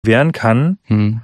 wehren kann,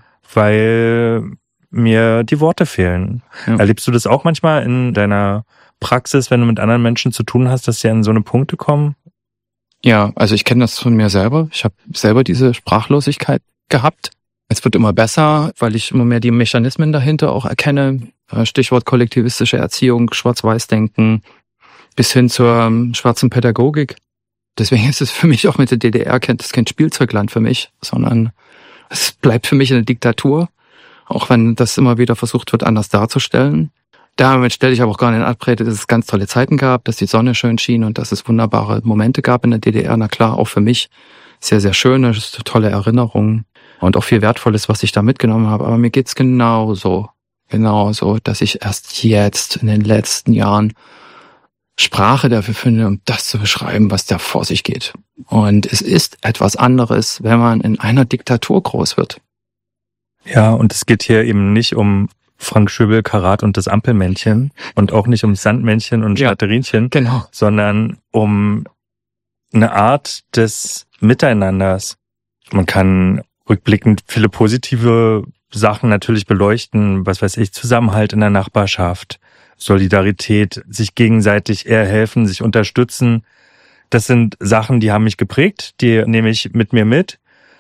weil mir die Worte fehlen. Ja. Erlebst du das auch manchmal in deiner Praxis, wenn du mit anderen Menschen zu tun hast, dass sie an so eine Punkte kommen? Ja, also ich kenne das von mir selber. Ich habe selber diese Sprachlosigkeit gehabt. Es wird immer besser, weil ich immer mehr die Mechanismen dahinter auch erkenne. Stichwort kollektivistische Erziehung, Schwarz-Weiß-Denken, bis hin zur schwarzen Pädagogik. Deswegen ist es für mich auch mit der DDR kein Spielzeugland für mich, sondern es bleibt für mich eine Diktatur, auch wenn das immer wieder versucht wird, anders darzustellen. Damit stelle ich aber auch gar nicht in Abrede, dass es ganz tolle Zeiten gab, dass die Sonne schön schien und dass es wunderbare Momente gab in der DDR. Na klar, auch für mich sehr, sehr schöne, tolle Erinnerungen und auch viel Wertvolles, was ich da mitgenommen habe. Aber mir geht's genauso, dass ich erst jetzt in den letzten Jahren Sprache dafür finde, um das zu beschreiben, was da vor sich geht. Und es ist etwas anderes, wenn man in einer Diktatur groß wird. Ja, und es geht hier eben nicht um Frank Schöbel, Karat und das Ampelmännchen und auch nicht um Sandmännchen und Schnatterinchen, genau, sondern um eine Art des Miteinanders. Man kann rückblickend viele positive Sachen natürlich beleuchten, was weiß ich, Zusammenhalt in der Nachbarschaft, Solidarität, sich gegenseitig eher helfen, sich unterstützen. Das sind Sachen, die haben mich geprägt, die nehme ich mit mir mit.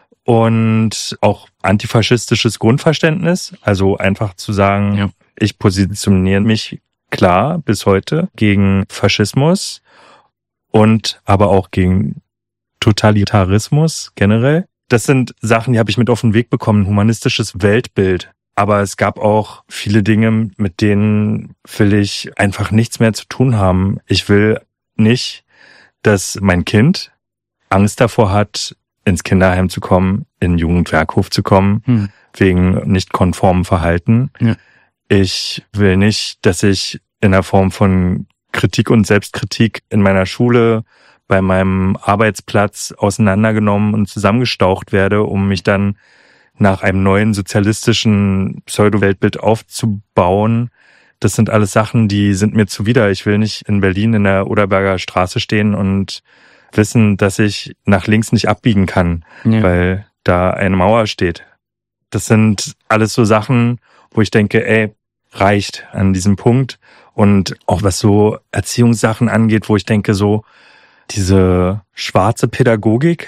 Und auch antifaschistisches Grundverständnis, also einfach zu sagen, ich positioniere mich klar bis heute gegen Faschismus und aber auch gegen Totalitarismus generell. Das sind Sachen, die habe ich mit auf den Weg bekommen, humanistisches Weltbild. Aber es gab auch viele Dinge, mit denen will ich einfach nichts mehr zu tun haben. Ich will nicht, dass mein Kind Angst davor hat, ins Kinderheim zu kommen, in den Jugendwerkhof zu kommen, wegen nicht konformem Verhalten. Ja. Ich will nicht, dass ich in der Form von Kritik und Selbstkritik in meiner Schule, bei meinem Arbeitsplatz auseinandergenommen und zusammengestaucht werde, um mich dann nach einem neuen sozialistischen Pseudo-Weltbild aufzubauen. Das sind alles Sachen, die sind mir zuwider. Ich will nicht in Berlin in der Oderberger Straße stehen und wissen, dass ich nach links nicht abbiegen kann, weil da eine Mauer steht. Das sind alles so Sachen, wo ich denke, reicht an diesem Punkt. Und auch was so Erziehungssachen angeht, wo ich denke, so diese schwarze Pädagogik,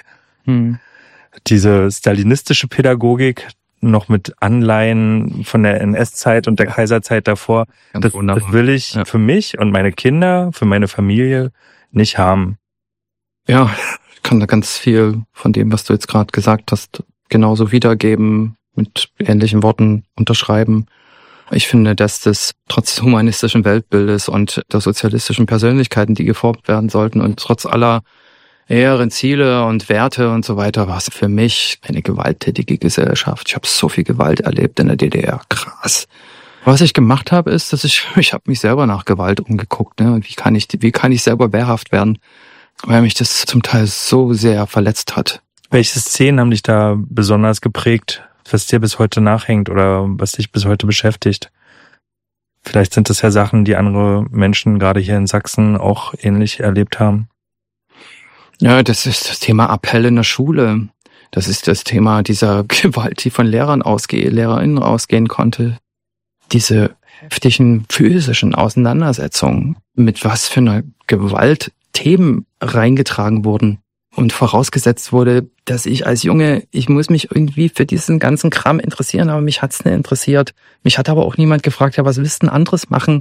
diese stalinistische Pädagogik, noch mit Anleihen von der NS-Zeit und der Kaiserzeit davor, das will ich für mich und meine Kinder, für meine Familie nicht haben. Ja, ich kann da ganz viel von dem, was du jetzt gerade gesagt hast, genauso wiedergeben, mit ähnlichen Worten unterschreiben. Ich finde, dass das trotz des humanistischen Weltbildes und der sozialistischen Persönlichkeiten, die geformt werden sollten und trotz aller ehren Ziele und Werte und so weiter, war es für mich eine gewalttätige Gesellschaft. Ich habe so viel Gewalt erlebt in der DDR. Krass. Was ich gemacht habe, ist, dass ich habe mich selber nach Gewalt umgeguckt. Ne? Wie kann ich selber wehrhaft werden? Weil mich das zum Teil so sehr verletzt hat. Welche Szenen haben dich da besonders geprägt, was dir bis heute nachhängt oder was dich bis heute beschäftigt? Vielleicht sind das ja Sachen, die andere Menschen gerade hier in Sachsen auch ähnlich erlebt haben. Ja, das ist das Thema Appell in der Schule. Das ist das Thema dieser Gewalt, die von LehrerInnen ausgehen konnte. Diese heftigen physischen Auseinandersetzungen, mit was für einer Gewalt Themen reingetragen wurden und vorausgesetzt wurde, dass ich als Junge, ich muss mich irgendwie für diesen ganzen Kram interessieren, aber mich hat's nicht interessiert. Mich hat aber auch niemand gefragt, ja, was willst du denn anderes machen?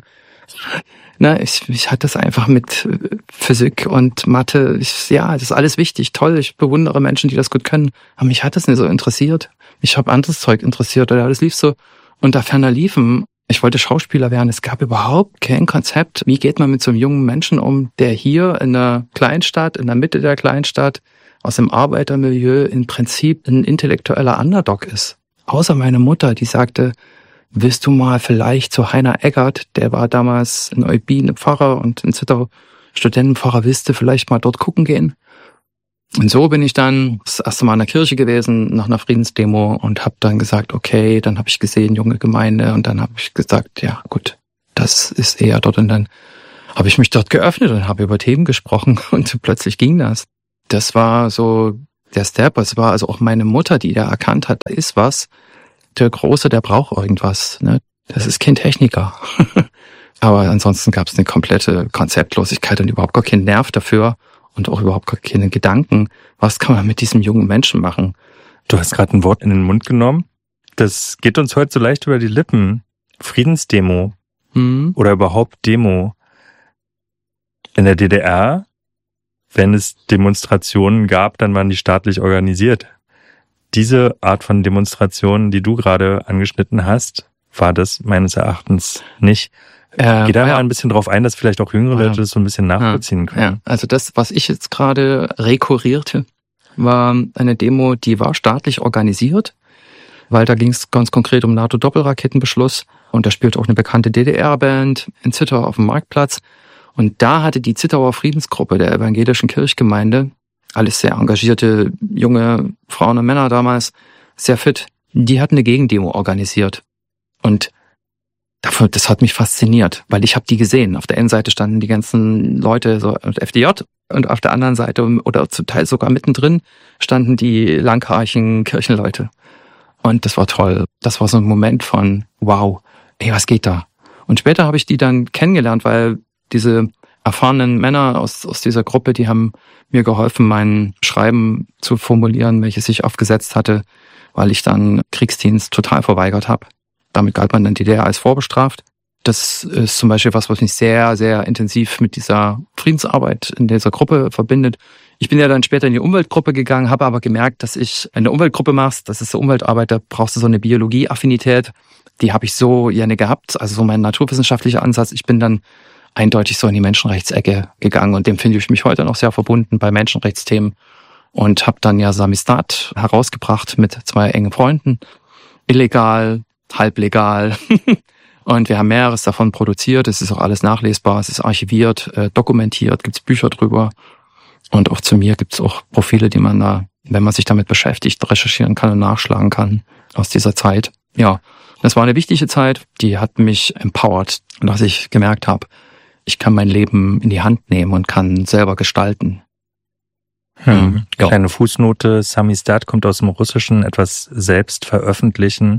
Mich hat das einfach mit Physik und Mathe, das ist alles wichtig, toll, ich bewundere Menschen, die das gut können, aber mich hat das nicht so interessiert. Mich hat anderes Zeug interessiert, oder das lief so unter ferner Liefen. Ich wollte Schauspieler werden. Es gab überhaupt kein Konzept. Wie geht man mit so einem jungen Menschen um, der hier in der Kleinstadt, in der Mitte der Kleinstadt, aus dem Arbeitermilieu im Prinzip ein intellektueller Underdog ist? Außer meine Mutter, die sagte, willst du mal vielleicht zu Heiner Eggert, der war damals in Eubin Pfarrer und in Zittau Studentenpfarrer, willst du vielleicht mal dort gucken gehen? Und so bin ich dann das erste Mal in der Kirche gewesen, nach einer Friedensdemo und habe dann gesagt, okay, dann habe ich gesehen, junge Gemeinde und dann habe ich gesagt, ja gut, das ist eher dort und dann habe ich mich dort geöffnet und habe über Themen gesprochen und plötzlich ging das. Das war so der Step. Es war also auch meine Mutter, die da erkannt hat, da ist was. Der Große, der braucht irgendwas. Ne? Das ist kein Techniker. Aber ansonsten gab es eine komplette Konzeptlosigkeit und überhaupt gar keinen Nerv dafür und auch überhaupt gar keine Gedanken. Was kann man mit diesem jungen Menschen machen? Du hast gerade ein Wort in den Mund genommen. Das geht uns heute so leicht über die Lippen. Friedensdemo oder überhaupt Demo. In der DDR, wenn es Demonstrationen gab, dann waren die staatlich organisiert. Diese Art von Demonstrationen, die du gerade angeschnitten hast, war das meines Erachtens nicht. Geh da mal ein bisschen drauf ein, dass vielleicht auch jüngere Leute das so ein bisschen nachvollziehen können. Ja, also das, was ich jetzt gerade rekurrierte, war eine Demo, die war staatlich organisiert, weil da ging es ganz konkret um NATO-Doppelraketenbeschluss und da spielte auch eine bekannte DDR-Band in Zittau auf dem Marktplatz. Und da hatte die Zittauer Friedensgruppe der evangelischen Kirchgemeinde, alles sehr engagierte junge Frauen und Männer damals, sehr fit, die hatten eine Gegendemo organisiert. Und das hat mich fasziniert, weil ich habe die gesehen. Auf der einen Seite standen die ganzen Leute so FDJ und auf der anderen Seite oder zum Teil sogar mittendrin standen die langhaarigen Kirchenleute. Und das war toll. Das war so ein Moment von wow, ey, was geht da? Und später habe ich die dann kennengelernt, weil diese erfahrenen Männer aus dieser Gruppe, die haben mir geholfen, mein Schreiben zu formulieren, welches ich aufgesetzt hatte, weil ich dann Kriegsdienst total verweigert habe. Damit galt man in der DDR als vorbestraft. Das ist zum Beispiel was mich sehr, sehr intensiv mit dieser Friedensarbeit in dieser Gruppe verbindet. Ich bin ja dann später in die Umweltgruppe gegangen, habe aber gemerkt, dass ich eine Umweltgruppe machst, das ist so Umweltarbeit, da brauchst du so eine Biologie-Affinität. Die habe ich so gerne gehabt, also so mein naturwissenschaftlicher Ansatz. Ich bin dann eindeutig so in die Menschenrechtsecke gegangen und dem finde ich mich heute noch sehr verbunden bei Menschenrechtsthemen und habe dann ja Samistat herausgebracht mit 2 engen Freunden. Illegal, halblegal. Und wir haben mehreres davon produziert. Es ist auch alles nachlesbar, es ist archiviert, dokumentiert, gibt es Bücher drüber. Und auch zu mir gibt es auch Profile, die man da, wenn man sich damit beschäftigt, recherchieren kann und nachschlagen kann aus dieser Zeit. Ja, das war eine wichtige Zeit, die hat mich empowered, dass ich gemerkt habe, ich kann mein Leben in die Hand nehmen und kann selber gestalten. Kleine Fußnote, Samisdat kommt aus dem Russischen, etwas selbst veröffentlichen.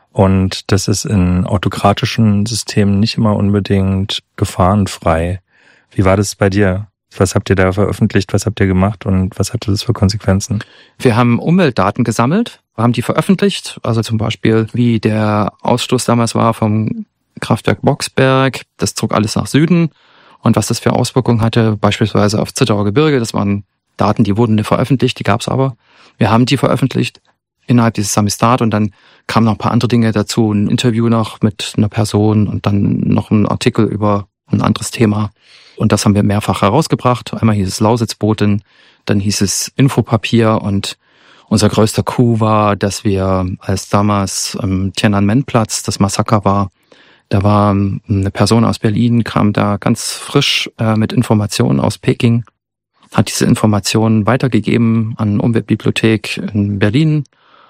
Und das ist in autokratischen Systemen nicht immer unbedingt gefahrenfrei. Wie war das bei dir? Was habt ihr da veröffentlicht? Was habt ihr gemacht? Und was hatte das für Konsequenzen? Wir haben Umweltdaten gesammelt, haben die veröffentlicht. Also zum Beispiel, wie der Ausstoß damals war vom Kraftwerk Boxberg. Das zog alles nach Süden. Und was das für Auswirkungen hatte, beispielsweise auf Zittauer Gebirge. Das waren Daten, die wurden nicht veröffentlicht, die gab es aber. Wir haben die veröffentlicht innerhalb dieses Samistat und dann kamen noch ein paar andere Dinge dazu, ein Interview noch mit einer Person und dann noch ein Artikel über ein anderes Thema. Und das haben wir mehrfach herausgebracht. Einmal hieß es Lausitzboten, dann hieß es Infopapier und unser größter Coup war, dass wir, als damals am Tiananmen-Platz das Massaker war, da war eine Person aus Berlin, kam da ganz frisch mit Informationen aus Peking, hat diese Informationen weitergegeben an eine Umweltbibliothek in Berlin.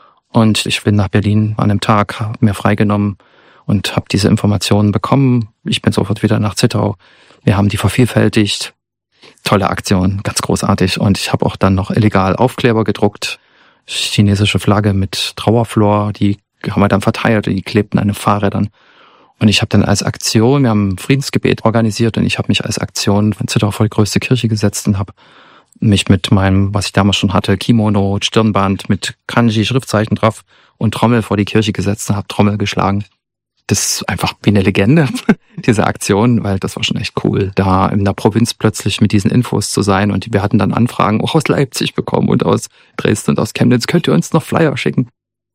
Und ich bin nach Berlin an einem Tag, habe mir freigenommen und habe diese Informationen bekommen. Ich bin sofort wieder nach Zittau. Wir haben die vervielfältigt. Tolle Aktion, ganz großartig. Und ich habe auch dann noch illegal Aufkleber gedruckt. Chinesische Flagge mit Trauerflor, die haben wir dann verteilt, die klebten an den Fahrrädern. Und ich habe dann als Aktion, wir haben ein Friedensgebet organisiert und ich habe mich als Aktion von Zittau vor die größte Kirche gesetzt und habe mich mit meinem, was ich damals schon hatte, Kimono, Stirnband mit Kanji-Schriftzeichen drauf und Trommel vor die Kirche gesetzt und habe Trommel geschlagen. Das ist einfach wie eine Legende, diese Aktion, weil das war schon echt cool, da in der Provinz plötzlich mit diesen Infos zu sein. Und wir hatten dann Anfragen auch aus Leipzig bekommen und aus Dresden und aus Chemnitz. Könnt ihr uns noch Flyer schicken?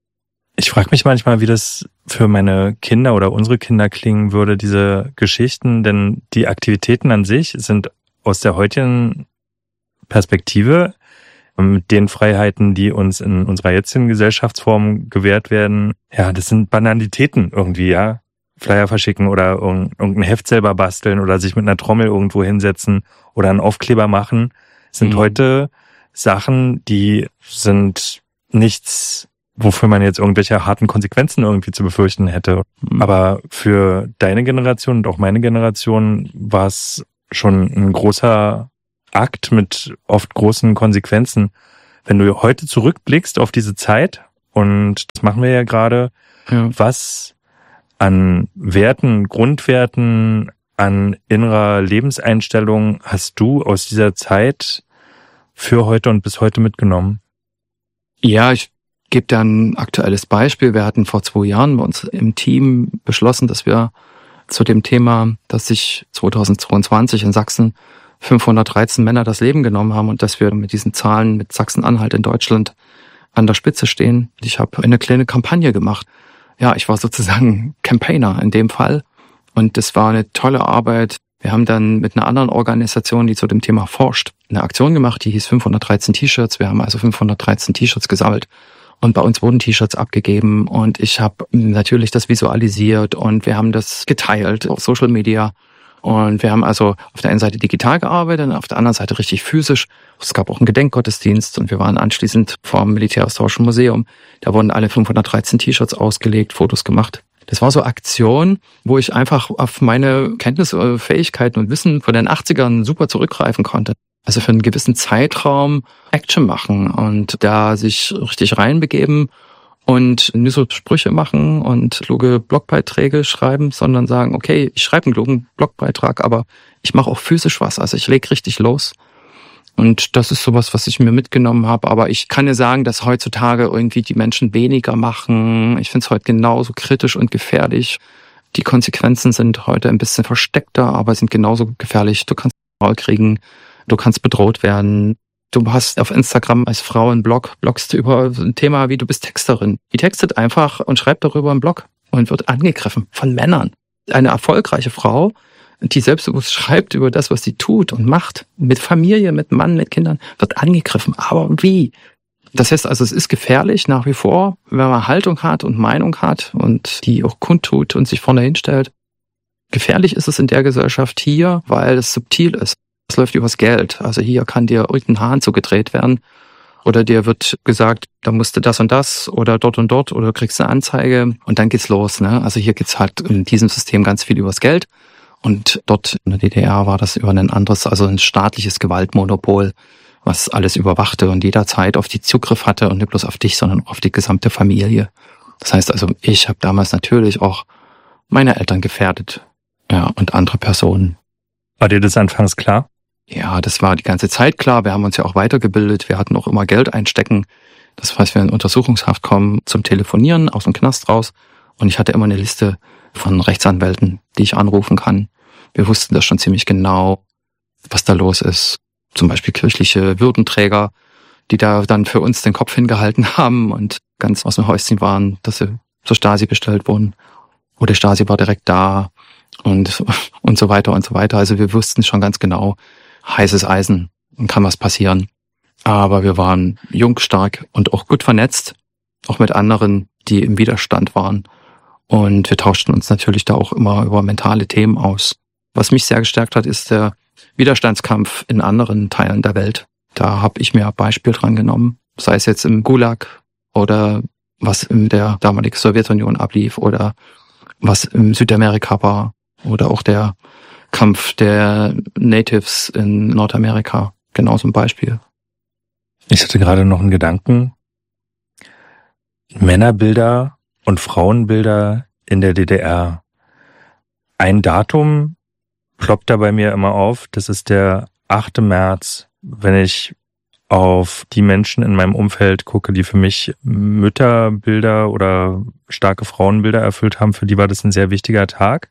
Ich frage mich manchmal, wie das für meine Kinder oder unsere Kinder klingen würde, diese Geschichten, denn die Aktivitäten an sich sind aus der heutigen Perspektive mit den Freiheiten, die uns in unserer jetzigen Gesellschaftsform gewährt werden. Ja, das sind Banalitäten irgendwie, ja. Flyer verschicken oder irgendein Heft selber basteln oder sich mit einer Trommel irgendwo hinsetzen oder einen Aufkleber machen, sind heute Sachen, die sind nichts, wofür man jetzt irgendwelche harten Konsequenzen irgendwie zu befürchten hätte. Aber für deine Generation und auch meine Generation war es schon ein großer Akt mit oft großen Konsequenzen. Wenn du heute zurückblickst auf diese Zeit, und das machen wir ja gerade, was an Werten, Grundwerten, an innerer Lebenseinstellung hast du aus dieser Zeit für heute und bis heute mitgenommen? Ja, ich gebe da ein aktuelles Beispiel. Wir hatten vor 2 Jahren bei uns im Team beschlossen, dass wir zu dem Thema, dass sich 2022 in Sachsen 513 Männer das Leben genommen haben und dass wir mit diesen Zahlen mit Sachsen-Anhalt in Deutschland an der Spitze stehen. Ich habe eine kleine Kampagne gemacht. Ja, ich war sozusagen Campaigner in dem Fall und das war eine tolle Arbeit. Wir haben dann mit einer anderen Organisation, die zu dem Thema forscht, eine Aktion gemacht, die hieß 513 T-Shirts. Wir haben also 513 T-Shirts gesammelt und bei uns wurden T-Shirts abgegeben und ich habe natürlich das visualisiert und wir haben das geteilt auf Social Media. Und wir haben also auf der einen Seite digital gearbeitet und auf der anderen Seite richtig physisch. Es gab auch einen Gedenkgottesdienst und wir waren anschließend vom Militärhistorischen Museum. Da wurden alle 513 T-Shirts ausgelegt, Fotos gemacht. Das war so Aktion, wo ich einfach auf meine Kenntnisse, Fähigkeiten und Wissen von den 80ern super zurückgreifen konnte. Also für einen gewissen Zeitraum Action machen und da sich richtig reinbegeben. Und nicht so Sprüche machen und kluge Blogbeiträge schreiben, sondern sagen, okay, ich schreibe einen klugen Blogbeitrag, aber ich mache auch physisch was, also ich lege richtig los. Und das ist sowas, was ich mir mitgenommen habe. Aber ich kann dir sagen, dass heutzutage irgendwie die Menschen weniger machen. Ich finde es heute genauso kritisch und gefährlich. Die Konsequenzen sind heute ein bisschen versteckter, aber sind genauso gefährlich. Du kannst Maul kriegen, du kannst bedroht werden. Du hast auf Instagram als Frau einen Blog, bloggst über ein Thema wie du bist Texterin. Die textet einfach und schreibt darüber einen Blog und wird angegriffen von Männern. Eine erfolgreiche Frau, die selbstbewusst schreibt über das, was sie tut und macht, mit Familie, mit Mann, mit Kindern, wird angegriffen. Aber wie? Das heißt also, es ist gefährlich nach wie vor, wenn man Haltung hat und Meinung hat und die auch kundtut und sich vorne hinstellt. Gefährlich ist es in der Gesellschaft hier, weil es subtil ist. Es läuft übers Geld. Also hier kann dir irgendein Hahn zugedreht werden oder dir wird gesagt, da musst du das und das oder dort und dort oder du kriegst eine Anzeige und dann geht's los. Ne? Also hier geht's halt in diesem System ganz viel übers Geld und dort in der DDR war das über ein anderes, also ein staatliches Gewaltmonopol, was alles überwachte und jederzeit auf die Zugriff hatte und nicht bloß auf dich, sondern auf die gesamte Familie. Das heißt also, ich habe damals natürlich auch meine Eltern gefährdet, ja, und andere Personen. War dir das anfangs klar? Ja, das war die ganze Zeit klar. Wir haben uns ja auch weitergebildet. Wir hatten auch immer Geld einstecken. Das heißt, wir in Untersuchungshaft kommen zum Telefonieren aus dem Knast raus. Und ich hatte immer eine Liste von Rechtsanwälten, die ich anrufen kann. Wir wussten das schon ziemlich genau, was da los ist. Zum Beispiel kirchliche Würdenträger, die da dann für uns den Kopf hingehalten haben und ganz aus dem Häuschen waren, dass sie zur Stasi bestellt wurden. Oder Stasi war direkt da und so weiter und so weiter. Also wir wussten schon ganz genau, heißes Eisen und kann was passieren. Aber wir waren jung, stark und auch gut vernetzt, auch mit anderen, die im Widerstand waren. Und wir tauschten uns natürlich da auch immer über mentale Themen aus. Was mich sehr gestärkt hat, ist der Widerstandskampf in anderen Teilen der Welt. Da habe ich mir ein Beispiel dran genommen, sei es jetzt im Gulag oder was in der damaligen Sowjetunion ablief oder was im Südamerika war oder auch der Kampf der Natives in Nordamerika. Genau so ein Beispiel. Ich hatte gerade noch einen Gedanken. Männerbilder und Frauenbilder in der DDR. Ein Datum ploppt da bei mir immer auf. Das ist der 8. März. Wenn ich auf die Menschen in meinem Umfeld gucke, die für mich Mütterbilder oder starke Frauenbilder erfüllt haben, für die war das ein sehr wichtiger Tag.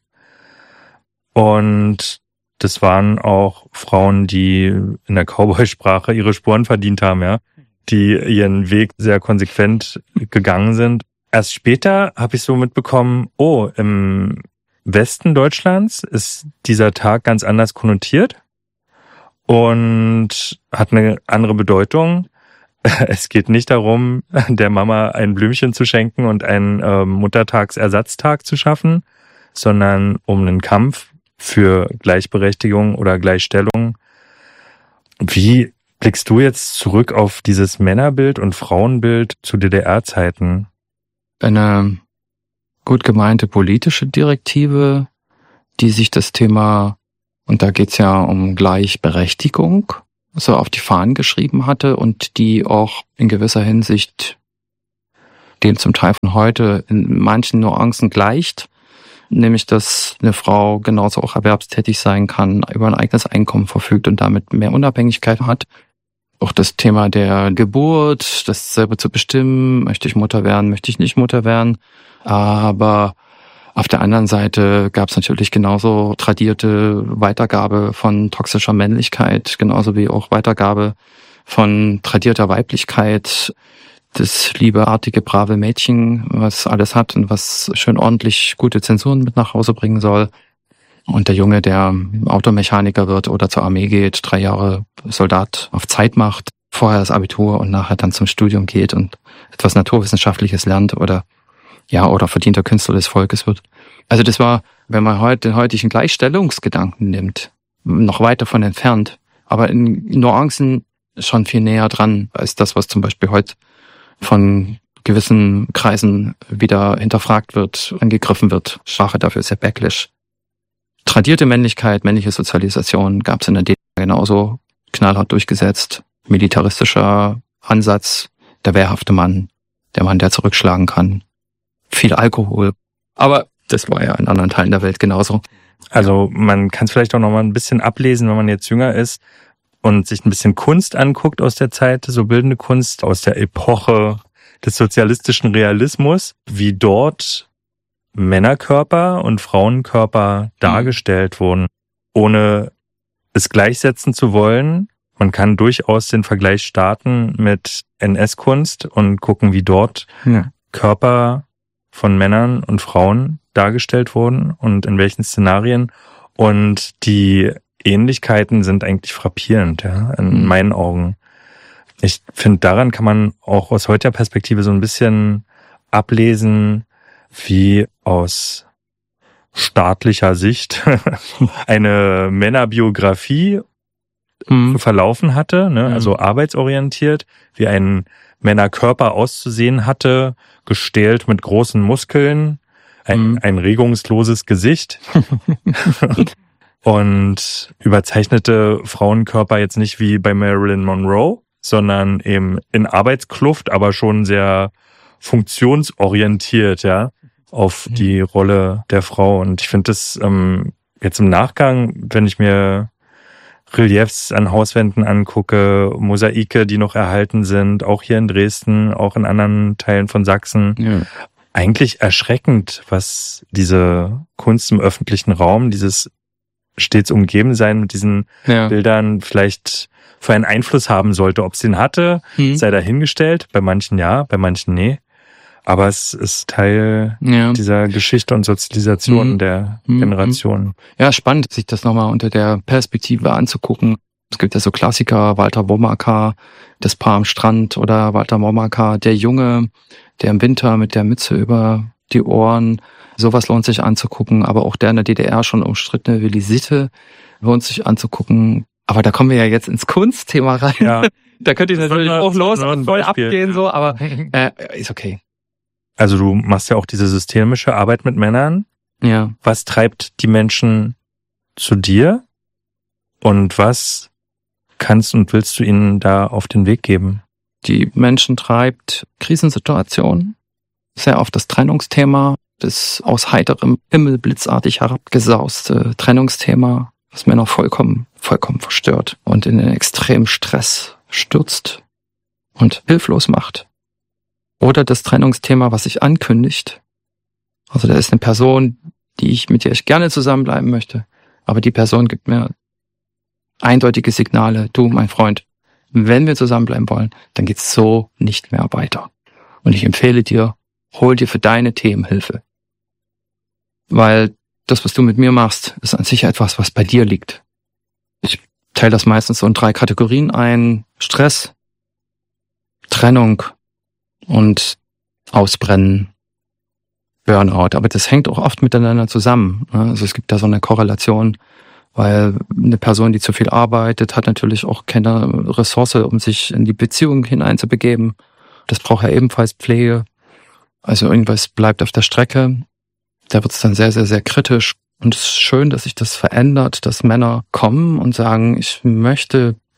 Und das waren auch Frauen, die in der Cowboy-Sprache ihre Sporen verdient haben, ja, die ihren Weg sehr konsequent gegangen sind. Erst später habe ich so mitbekommen, im Westen Deutschlands ist dieser Tag ganz anders konnotiert und hat eine andere Bedeutung. Es geht nicht darum, der Mama ein Blümchen zu schenken und einen Muttertagsersatztag zu schaffen, sondern um einen Kampf für Gleichberechtigung oder Gleichstellung. Wie blickst du jetzt zurück auf dieses Männerbild und Frauenbild zu DDR-Zeiten? Eine gut gemeinte politische Direktive, die sich das Thema, und da geht's ja um Gleichberechtigung, so auf die Fahnen geschrieben hatte und die auch in gewisser Hinsicht dem zum Teil von heute in manchen Nuancen gleicht, nämlich dass eine Frau genauso auch erwerbstätig sein kann, über ein eigenes Einkommen verfügt und damit mehr Unabhängigkeit hat. Auch das Thema der Geburt, das selber zu bestimmen, möchte ich Mutter werden, möchte ich nicht Mutter werden. Aber auf der anderen Seite gab es natürlich genauso tradierte Weitergabe von toxischer Männlichkeit, genauso wie auch Weitergabe von tradierter Weiblichkeit. Das liebeartige, brave Mädchen, was alles hat und was schön ordentlich gute Zensuren mit nach Hause bringen soll. Und der Junge, der Automechaniker wird oder zur Armee geht, 3 Jahre Soldat auf Zeit macht, vorher das Abitur und nachher dann zum Studium geht und etwas Naturwissenschaftliches lernt oder verdienter Künstler des Volkes wird. Also das war, wenn man heute den heutigen Gleichstellungsgedanken nimmt, noch weit davon entfernt, aber in Nuancen schon viel näher dran als das, was zum Beispiel heute von gewissen Kreisen wieder hinterfragt wird, angegriffen wird. Sprache dafür ist ja Backlash. Tradierte Männlichkeit, männliche Sozialisation gab es in der DDR genauso knallhart durchgesetzt. Militaristischer Ansatz, der wehrhafte Mann, der Mann, der zurückschlagen kann. Viel Alkohol. Aber das war ja in anderen Teilen der Welt genauso. Also man kann es vielleicht auch noch mal ein bisschen ablesen, wenn man jetzt jünger ist und sich ein bisschen Kunst anguckt aus der Zeit, so bildende Kunst aus der Epoche des sozialistischen Realismus, wie dort Männerkörper und Frauenkörper dargestellt wurden, ohne es gleichsetzen zu wollen. Man kann durchaus den Vergleich starten mit NS-Kunst und gucken, wie dort Körper von Männern und Frauen dargestellt wurden und in welchen Szenarien. Und die Ähnlichkeiten sind eigentlich frappierend, ja, in meinen Augen. Ich finde, daran kann man auch aus heutiger Perspektive so ein bisschen ablesen, wie aus staatlicher Sicht eine Männerbiografie verlaufen hatte, ne? Also arbeitsorientiert, wie ein Männerkörper auszusehen hatte, gestählt mit großen Muskeln, ein regungsloses Gesicht und überzeichnete Frauenkörper jetzt nicht wie bei Marilyn Monroe, sondern eben in Arbeitskluft, aber schon sehr funktionsorientiert, ja, auf die Rolle der Frau. Und ich finde das jetzt im Nachgang, wenn ich mir Reliefs an Hauswänden angucke, Mosaike, die noch erhalten sind, auch hier in Dresden, auch in anderen Teilen von Sachsen, eigentlich erschreckend, was diese Kunst im öffentlichen Raum, dieses stets umgeben sein mit diesen Bildern vielleicht für einen Einfluss haben sollte. Ob es den hatte, sei dahingestellt. Bei manchen ja, bei manchen nee. Aber es ist Teil dieser Geschichte und Sozialisation der Generation. Ja, spannend, sich das nochmal unter der Perspektive anzugucken. Es gibt ja so Klassiker, Walter Womacker, Das Paar am Strand oder Walter Womacker, der Junge, der im Winter mit der Mütze über die Ohren. Sowas lohnt sich anzugucken. Aber auch der in der DDR schon umstrittene Willi Sitte lohnt sich anzugucken. Aber da kommen wir ja jetzt ins Kunstthema rein. Ja. Da könnt ihr natürlich auch los und voll abgehen, so, aber ist okay. Also du machst ja auch diese systemische Arbeit mit Männern. Ja. Was treibt die Menschen zu dir? Und was kannst und willst du ihnen da auf den Weg geben? Die Menschen treibt Krisensituationen. Sehr oft das Trennungsthema, das aus heiterem Himmel blitzartig herabgesauste Trennungsthema, was Männer vollkommen verstört und in den extremen Stress stürzt und hilflos macht. Oder das Trennungsthema, was sich ankündigt. Also da ist eine Person, mit der ich gerne zusammenbleiben möchte, aber die Person gibt mir eindeutige Signale. Du, mein Freund, wenn wir zusammenbleiben wollen, dann geht's so nicht mehr weiter. Und ich empfehle dir, hol dir für deine Themen Hilfe. Weil das, was du mit mir machst, ist an sich etwas, was bei dir liegt. Ich teile das meistens so in 3 Kategorien ein. Stress, Trennung und Ausbrennen, Burnout. Aber das hängt auch oft miteinander zusammen. Also es gibt da so eine Korrelation, weil eine Person, die zu viel arbeitet, hat natürlich auch keine Ressource, um sich in die Beziehung hineinzubegeben. Das braucht ja ebenfalls Pflege. Also irgendwas bleibt auf der Strecke. Da wird es dann sehr, sehr, sehr kritisch. Und es ist schön, dass sich das verändert, dass Männer kommen und sagen, ich möchte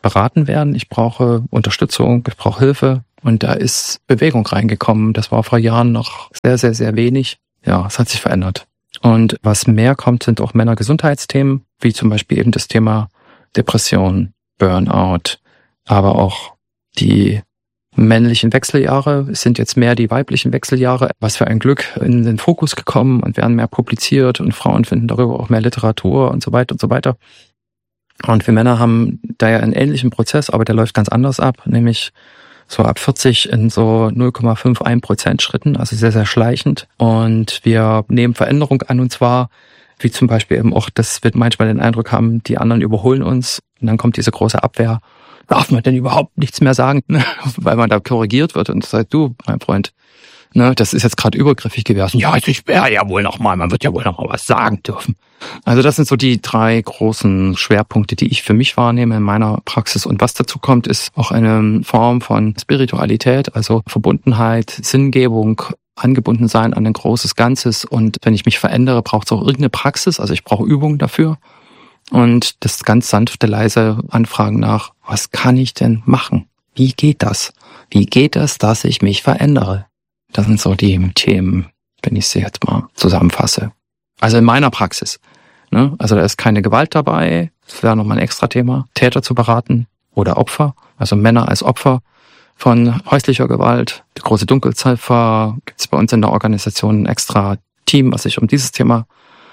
beraten werden, ich brauche Unterstützung, ich brauche Hilfe. Und da ist Bewegung reingekommen. Das war vor Jahren noch sehr, sehr, sehr wenig. Ja, es hat sich verändert. Und was mehr kommt, sind auch Männergesundheitsthemen, wie zum Beispiel eben das Thema Depression, Burnout, aber auch die männlichen Wechseljahre. Es sind jetzt mehr die weiblichen Wechseljahre. Was für ein Glück, in den Fokus gekommen und werden mehr publiziert und Frauen finden darüber auch mehr Literatur und so weiter und so weiter. Und wir Männer haben da ja einen ähnlichen Prozess, aber der läuft ganz anders ab, nämlich so ab 40 in so 0,51% Schritten, also sehr, sehr schleichend. Und wir nehmen Veränderung an, und zwar, wie zum Beispiel eben auch, dass wir manchmal den Eindruck haben, die anderen überholen uns und dann kommt diese große Abwehr. Darf man denn überhaupt nichts mehr sagen? Weil man da korrigiert wird und sagt, du, mein Freund, ne, das ist jetzt gerade übergriffig gewesen. Ja, ich wäre ja wohl noch mal, man wird ja wohl noch mal was sagen dürfen. Also das sind so die 3 großen Schwerpunkte, die ich für mich wahrnehme in meiner Praxis. Und was dazu kommt, ist auch eine Form von Spiritualität, also Verbundenheit, Sinngebung, angebunden sein an ein großes Ganzes. Und wenn ich mich verändere, braucht es auch irgendeine Praxis, also ich brauche Übungen dafür. Und das ganz sanfte, leise Anfragen nach, was kann ich denn machen? Wie geht das? Wie geht es, dass ich mich verändere? Das sind so die Themen, wenn ich sie jetzt mal zusammenfasse. Also in meiner Praxis. Ne? Also da ist keine Gewalt dabei. Das wäre nochmal ein extra Thema. Täter zu beraten oder Opfer. Also Männer als Opfer von häuslicher Gewalt. Die große Dunkelziffer. Gibt es bei uns in der Organisation ein extra Team, was sich um dieses Thema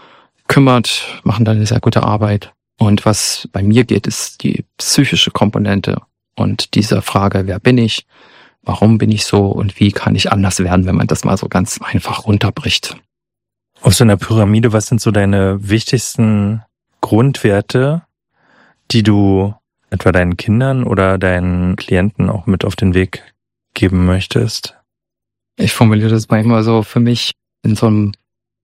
kümmert. Machen da eine sehr gute Arbeit. Und was bei mir geht, ist die psychische Komponente. Und diese Frage, wer bin ich? Warum bin ich so und wie kann ich anders werden, wenn man das mal so ganz einfach runterbricht? Auf so einer Pyramide, was sind so deine wichtigsten Grundwerte, die du etwa deinen Kindern oder deinen Klienten auch mit auf den Weg geben möchtest? Ich formuliere das manchmal so für mich in so einem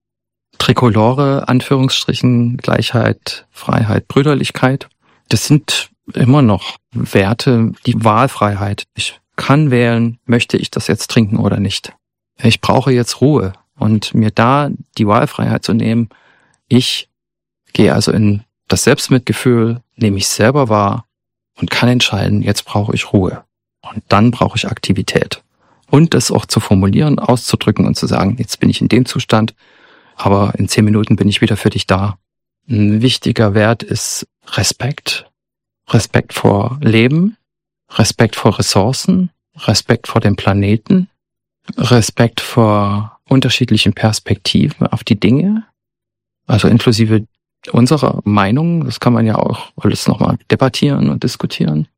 Trikolore, Anführungsstrichen, Gleichheit, Freiheit, Brüderlichkeit. Das sind immer noch Werte, die Wahlfreiheit. Ich kann wählen, möchte ich das jetzt trinken oder nicht. Ich brauche jetzt Ruhe und mir da die Wahlfreiheit zu nehmen. Ich gehe also in das Selbstmitgefühl, nehme ich selber wahr und kann entscheiden, jetzt brauche ich Ruhe. Und dann brauche ich Aktivität. Und das auch zu formulieren, auszudrücken und zu sagen, jetzt bin ich in dem Zustand, aber in 10 Minuten bin ich wieder für dich da. Ein wichtiger Wert ist Respekt. Respekt vor Leben. Respekt vor Ressourcen, Respekt vor dem Planeten, Respekt vor unterschiedlichen Perspektiven auf die Dinge, also inklusive unserer Meinung, das kann man ja auch alles nochmal debattieren und diskutieren.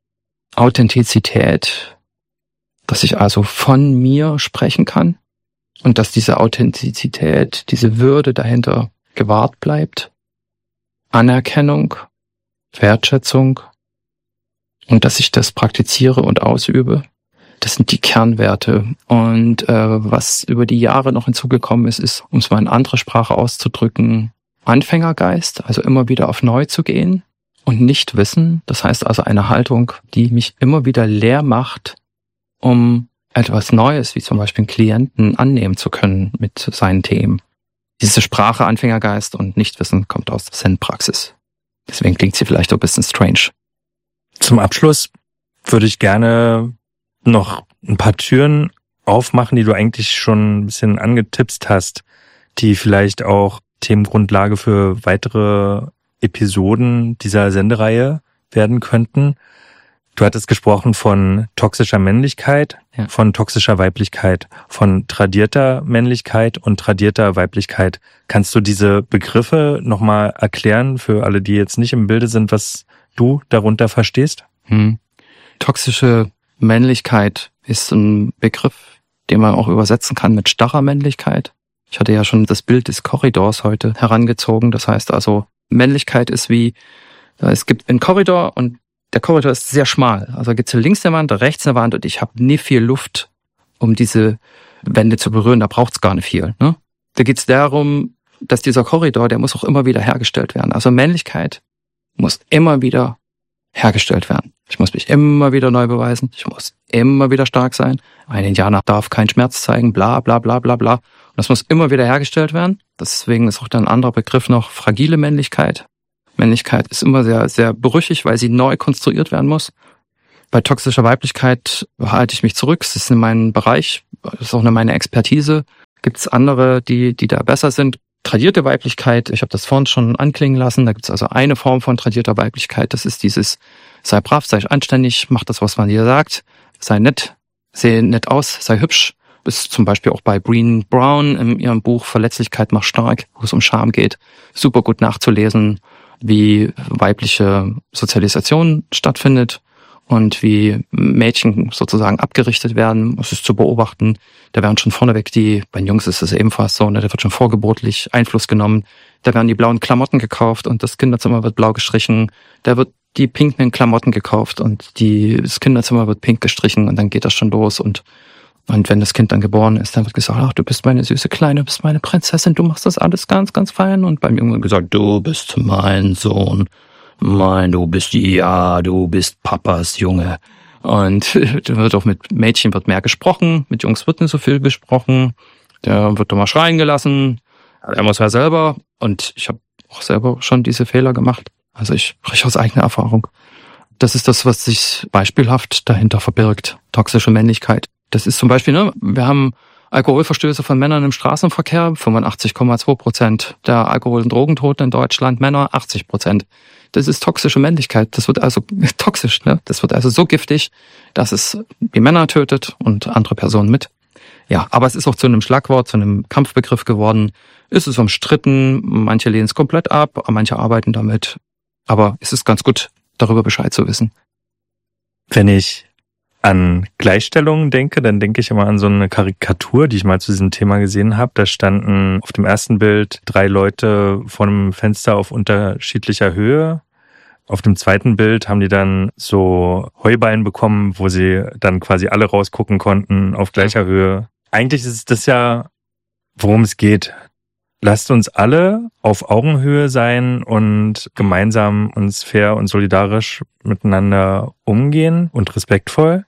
Authentizität, dass ich also von mir sprechen kann und dass diese Authentizität, diese Würde dahinter gewahrt bleibt. Anerkennung, Wertschätzung, und dass ich das praktiziere und ausübe. Das sind die Kernwerte. Und was über die Jahre noch hinzugekommen ist, um es mal in anderer Sprache auszudrücken, Anfängergeist, also immer wieder auf neu zu gehen und nicht wissen. Das heißt also eine Haltung, die mich immer wieder leer macht, um etwas Neues, wie zum Beispiel einen Klienten, annehmen zu können mit seinen Themen. Diese Sprache Anfängergeist und Nichtwissen kommt aus der Zen-Praxis. Deswegen klingt sie vielleicht auch ein bisschen strange. Zum Abschluss würde ich gerne noch ein paar Türen aufmachen, die du eigentlich schon ein bisschen angetipst hast, die vielleicht auch Themengrundlage für weitere Episoden dieser Sendereihe werden könnten. Du hattest gesprochen von toxischer Männlichkeit, ja, von toxischer Weiblichkeit, von tradierter Männlichkeit und tradierter Weiblichkeit. Kannst du diese Begriffe nochmal erklären für alle, die jetzt nicht im Bilde sind, was du darunter verstehst? Toxische Männlichkeit ist ein Begriff, den man auch übersetzen kann mit starrer Männlichkeit. Ich hatte ja schon das Bild des Korridors heute herangezogen. Das heißt also, Männlichkeit ist wie, es gibt einen Korridor und der Korridor ist sehr schmal. Also gibt es links eine Wand, rechts eine Wand und ich habe nie viel Luft, um diese Wände zu berühren. Da braucht es gar nicht viel. Ne? Da geht es darum, dass dieser Korridor, der muss auch immer wieder hergestellt werden. Also Männlichkeit muss immer wieder hergestellt werden. Ich muss mich immer wieder neu beweisen. Ich muss immer wieder stark sein. Ein Indianer darf keinen Schmerz zeigen, bla bla bla bla bla. Und das muss immer wieder hergestellt werden. Deswegen ist auch dann ein anderer Begriff noch fragile Männlichkeit. Männlichkeit ist immer sehr, sehr brüchig, weil sie neu konstruiert werden muss. Bei toxischer Weiblichkeit halte ich mich zurück. Es ist in meinem Bereich, es ist auch meine Expertise. Gibt es andere, die da besser sind? Tradierte Weiblichkeit, ich habe das vorhin schon anklingen lassen. Da gibt es also eine Form von tradierter Weiblichkeit. Das ist dieses: sei brav, sei anständig, mach das, was man dir sagt, sei nett, sehe nett aus, sei hübsch. Ist zum Beispiel auch bei Brené Brown in ihrem Buch Verletzlichkeit macht stark, wo es um Scham geht, super gut nachzulesen, wie weibliche Sozialisation stattfindet und wie Mädchen sozusagen abgerichtet werden. Es ist zu beobachten. Da werden schon vorneweg bei den Jungs ist es ebenfalls so, da wird schon vorgeburtlich Einfluss genommen. Da werden die blauen Klamotten gekauft und das Kinderzimmer wird blau gestrichen. Da wird die pinken Klamotten gekauft und das Kinderzimmer wird pink gestrichen und dann geht das schon los. Und wenn das Kind dann geboren ist, dann wird gesagt, ach, du bist meine süße Kleine, du bist meine Prinzessin, du machst das alles ganz, ganz fein. Und beim Jungen wird gesagt, du bist mein Sohn, du bist Papas Junge. Und da wird auch mit Mädchen wird mehr gesprochen, mit Jungs wird nicht so viel gesprochen. Der wird doch mal schreien gelassen. Er muss ja selber. Und ich habe auch selber schon diese Fehler gemacht. Also ich spreche aus eigener Erfahrung. Das ist das, was sich beispielhaft dahinter verbirgt. Toxische Männlichkeit. Das ist zum Beispiel, wir haben Alkoholverstöße von Männern im Straßenverkehr, 85,2% der Alkohol- und Drogentoten in Deutschland, Männer 80%. Das ist toxische Männlichkeit. Das wird also toxisch, ne? Das wird also so giftig, dass es die Männer tötet und andere Personen mit. Ja, aber es ist auch zu einem Schlagwort, zu einem Kampfbegriff geworden. Es ist umstritten, manche lehnen es komplett ab, manche arbeiten damit. Aber es ist ganz gut, darüber Bescheid zu wissen. Wenn ich an Gleichstellung denke, dann denke ich immer an so eine Karikatur, die ich mal zu diesem Thema gesehen habe. Da standen auf dem ersten Bild 3 Leute vor einem Fenster auf unterschiedlicher Höhe. Auf dem zweiten Bild haben die dann so Heuballen bekommen, wo sie dann quasi alle rausgucken konnten auf gleicher Höhe. Eigentlich ist das ja, worum es geht. Lasst uns alle auf Augenhöhe sein und gemeinsam uns fair und solidarisch miteinander umgehen und respektvoll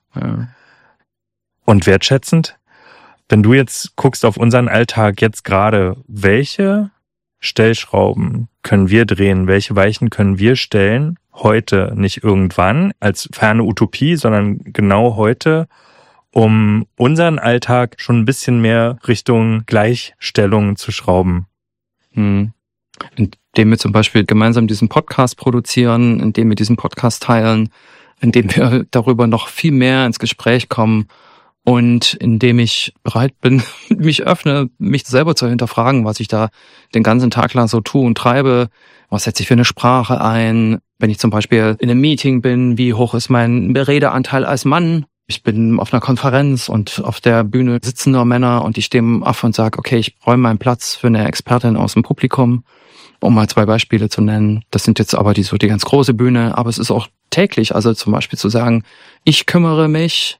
und wertschätzend. Wenn du jetzt guckst auf unseren Alltag jetzt gerade, welche Stellschrauben können wir drehen? Welche Weichen können wir stellen? Heute, nicht irgendwann als ferne Utopie, sondern genau heute, um unseren Alltag schon ein bisschen mehr Richtung Gleichstellung zu schrauben. Indem wir zum Beispiel gemeinsam diesen Podcast produzieren, indem wir diesen Podcast teilen, indem wir darüber noch viel mehr ins Gespräch kommen und indem ich bereit bin, mich öffne, mich selber zu hinterfragen, was ich da den ganzen Tag lang so tue und treibe. Was setze ich für eine Sprache ein? Wenn ich zum Beispiel in einem Meeting bin, wie hoch ist mein Redeanteil als Mann? Ich bin auf einer Konferenz und auf der Bühne sitzen nur Männer und ich stehe auf und sage, okay, ich räume meinen Platz für eine Expertin aus dem Publikum, um mal 2 Beispiele zu nennen. Das sind jetzt aber die ganz große Bühne, aber es ist auch täglich, also zum Beispiel zu sagen, ich kümmere mich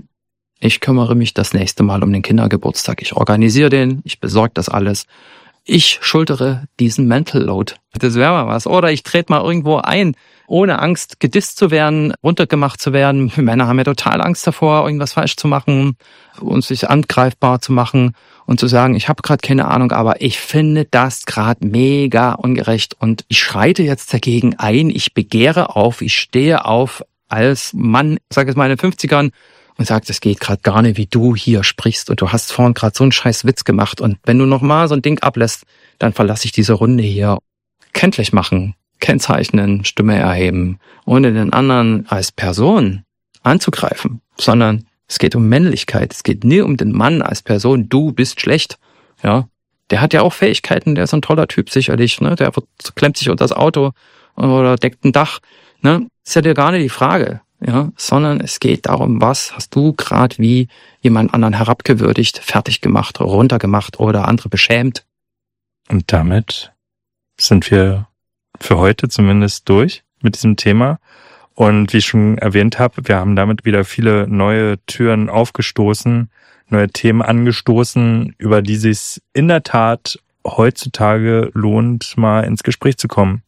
das nächste Mal um den Kindergeburtstag. Ich organisiere den, ich besorge das alles. Ich schultere diesen Mental Load. Das wäre mal was. Oder ich trete mal irgendwo ein, ohne Angst gedisst zu werden, runtergemacht zu werden. Männer haben ja total Angst davor, irgendwas falsch zu machen und sich angreifbar zu machen und zu sagen, ich habe gerade keine Ahnung, aber ich finde das gerade mega ungerecht und ich schreite jetzt dagegen ein, ich begehre auf, ich stehe auf als Mann, ich sage jetzt mal in den 50ern, und sagt, es geht gerade gar nicht, wie du hier sprichst und du hast vorhin gerade so einen scheiß Witz gemacht und wenn du nochmal so ein Ding ablässt, dann verlasse ich diese Runde hier. Kenntlich machen, kennzeichnen, Stimme erheben, ohne den anderen als Person anzugreifen, sondern es geht um Männlichkeit, es geht nie um den Mann als Person, du bist schlecht, ja. Der hat ja auch Fähigkeiten, der ist ein toller Typ sicherlich, ne, der klemmt sich unter das Auto oder deckt ein Dach, ne, ist ja dir gar nicht die Frage. Ja, sondern es geht darum, was hast du gerade wie jemand anderen herabgewürdigt, fertig gemacht, runtergemacht oder andere beschämt. Und damit sind wir für heute zumindest durch mit diesem Thema. Und wie ich schon erwähnt habe, wir haben damit wieder viele neue Türen aufgestoßen, neue Themen angestoßen, über die es sich in der Tat heutzutage lohnt, mal ins Gespräch zu kommen.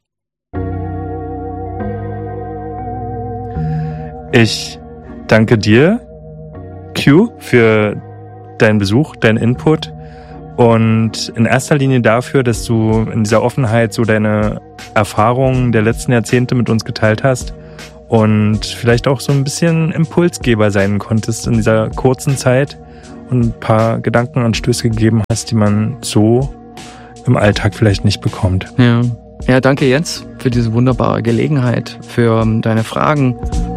Ich danke dir, Q, für deinen Besuch, deinen Input Und in erster Linie dafür, dass du in dieser Offenheit so deine Erfahrungen der letzten Jahrzehnte mit uns geteilt hast und vielleicht auch so ein bisschen Impulsgeber sein konntest in dieser kurzen Zeit und ein paar Gedankenanstöße gegeben hast, die man so im Alltag vielleicht nicht bekommt. Ja, danke Jens für diese wunderbare Gelegenheit, für deine Fragen